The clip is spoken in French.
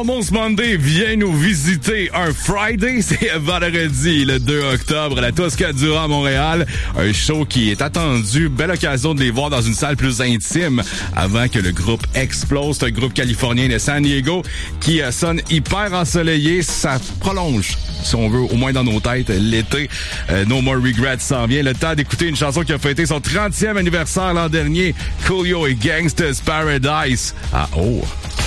Almost Monday vient nous visiter un Friday, c'est vendredi le 2 octobre à la Toscadura à Montréal. Un show qui est attendu, belle occasion de les voir dans une salle plus intime avant que le groupe explose. C'est un groupe californien de San Diego qui sonne hyper ensoleillé. Ça prolonge, si on veut, au moins dans nos têtes, l'été. No More Regrets s'en vient. Le temps d'écouter une chanson qui a fêté son 30e anniversaire l'an dernier. Coolio et Gangsta's Paradise. Ah oh!